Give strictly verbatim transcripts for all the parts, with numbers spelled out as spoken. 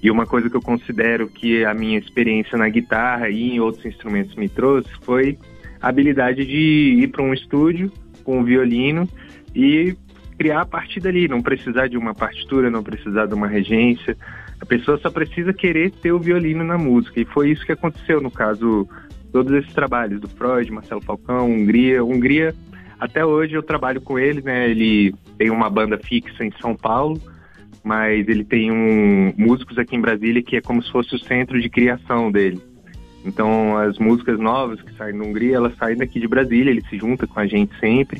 E uma coisa que eu considero que a minha experiência na guitarra e em outros instrumentos me trouxe foi a habilidade de ir para um estúdio com um violino e criar a partir dali, não precisar de uma partitura, não precisar de uma regência. A pessoa só precisa querer ter o violino na música, e foi isso que aconteceu no caso, todos esses trabalhos do Freud, Marcelo Falcão, Hungria. Hungria, até hoje eu trabalho com ele, né? Ele tem uma banda fixa em São Paulo, mas ele tem um, músicos aqui em Brasília que é como se fosse o centro de criação dele. Então as músicas novas que saem da Hungria, elas saem daqui de Brasília, ele se junta com a gente sempre,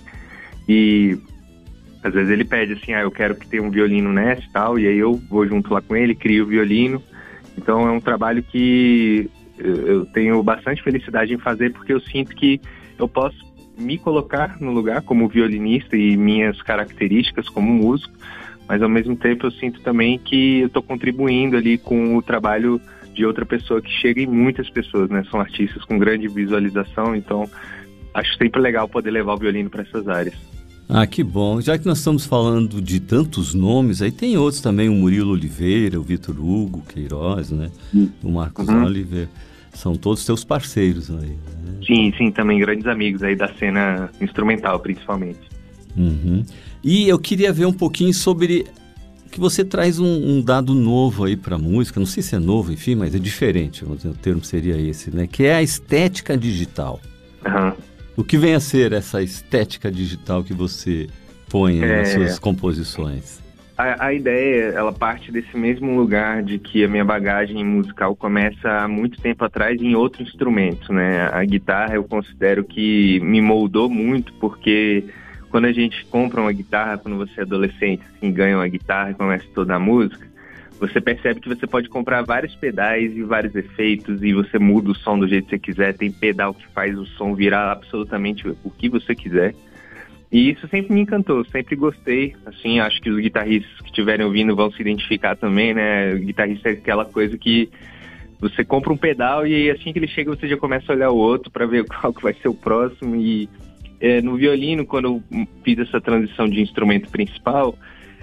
e às vezes ele pede assim, ah, eu quero que tenha um violino nessa e tal, e aí eu vou junto lá com ele, crio o violino. Então é um trabalho que eu tenho bastante felicidade em fazer, porque eu sinto que eu posso me colocar no lugar como violinista e minhas características como músico, mas ao mesmo tempo eu sinto também que eu estou contribuindo ali com o trabalho de outra pessoa que chega em muitas pessoas, né? São artistas com grande visualização, então acho sempre legal poder levar o violino para essas áreas. Ah, que bom. Já que nós estamos falando de tantos nomes, aí tem outros também, o Murilo Oliveira, o Vitor Hugo Queiroz, né? Uhum. O Marcos uhum. Oliveira. São todos teus parceiros aí, né? Sim, sim, também grandes amigos aí da cena instrumental, principalmente. Uhum. E eu queria ver um pouquinho sobre que você traz um, um dado novo aí para a música, não sei se é novo, enfim, mas é diferente, vamos dizer, o termo seria esse, né? Que é a estética digital. Uhum. O que vem a ser essa estética digital que você põe é... nas suas composições? A, a ideia, ela parte desse mesmo lugar de que a minha bagagem musical começa há muito tempo atrás em outro instrumento, né? A guitarra eu considero que me moldou muito, porque quando a gente compra uma guitarra, quando você é adolescente, assim, ganha uma guitarra e começa a estudar música, você percebe que você pode comprar vários pedais e vários efeitos e você muda o som do jeito que você quiser. Tem pedal que faz o som virar absolutamente o que você quiser. E isso sempre me encantou, sempre gostei. Assim, acho que os guitarristas que estiverem ouvindo vão se identificar também, né? O guitarrista é aquela coisa que você compra um pedal e assim que ele chega você já começa a olhar o outro para ver qual que vai ser o próximo. E é, no violino, quando eu fiz essa transição de instrumento principal,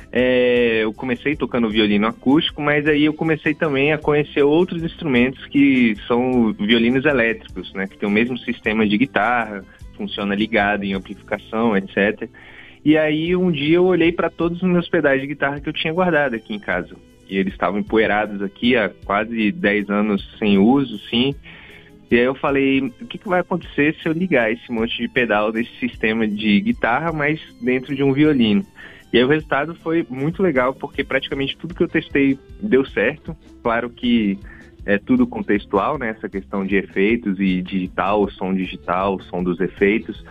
É, eu comecei tocando violino acústico, mas aí eu comecei também a conhecer outros instrumentos que são violinos elétricos, né, que tem o mesmo sistema de guitarra, funciona ligado em amplificação, etcétera. E aí um dia eu olhei para todos os meus pedais de guitarra que eu tinha guardado aqui em casa, e eles estavam empoeirados aqui há quase dez anos sem uso, sim. E aí eu falei, o que, que vai acontecer se eu ligar esse monte de pedal desse sistema de guitarra, mas dentro de um violino? E aí o resultado foi muito legal, porque praticamente tudo que eu testei deu certo. Claro que é tudo contextual, né? Essa questão de efeitos e digital, o som digital, o som dos efeitos.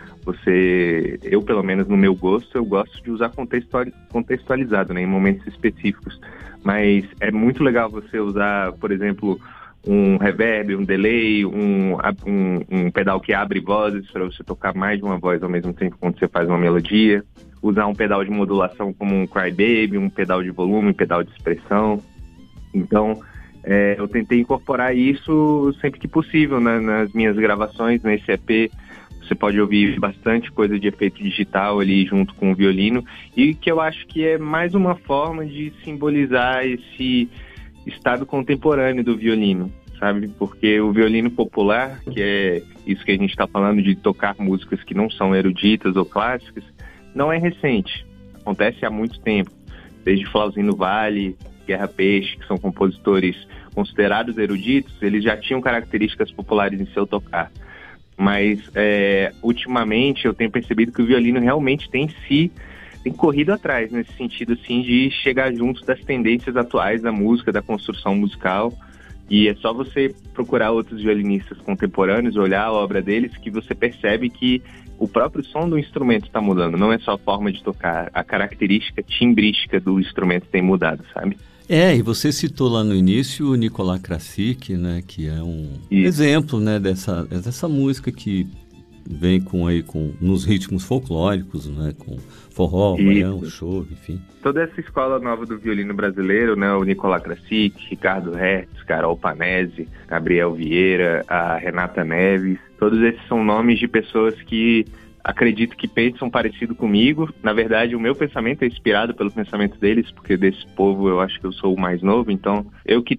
Você, eu pelo menos no meu gosto, eu gosto de usar contextualizado, né? Em momentos específicos. Mas é muito legal você usar, por exemplo, um reverb, um delay, um, um, um pedal que abre vozes para você tocar mais de uma voz ao mesmo tempo quando você faz uma melodia. Usar um pedal de modulação como um Crybaby, um pedal de volume, um pedal de expressão. Então, é, eu tentei incorporar isso sempre que possível, né, nas minhas gravações, nesse E P. Você pode ouvir bastante coisa de efeito digital ali junto com o violino, e que eu acho que é mais uma forma de simbolizar esse estado contemporâneo do violino, sabe? Porque o violino popular, que é isso que a gente está falando de tocar músicas que não são eruditas ou clássicas, não é recente, acontece há muito tempo, desde Flauzino Vale, Guerra Peixe, que são compositores considerados eruditos, eles já tinham características populares em seu tocar. Mas, é, ultimamente, eu tenho percebido que o violino realmente tem se tem corrido atrás, nesse sentido, assim, de chegar junto das tendências atuais da música, da construção musical. E é só você procurar outros violinistas contemporâneos, olhar a obra deles, que você percebe que o próprio som do instrumento está mudando. Não é só a forma de tocar, a característica timbrística do instrumento tem mudado, sabe? É, e você citou lá no início o Nicolas Krasik, né, que é um Isso. exemplo, né, dessa, dessa música que vem com aí com nos ritmos folclóricos, né, com forró, baião, choro, enfim. Toda essa escola nova do violino brasileiro, né, o Nicolas Krasik, Ricardo Hertz, Carol Panese, Gabriel Vieira, a Renata Neves, todos esses são nomes de pessoas que acredito que pensam parecido comigo. Na verdade, o meu pensamento é inspirado pelo pensamento deles, porque desse povo eu acho que eu sou o mais novo, então eu que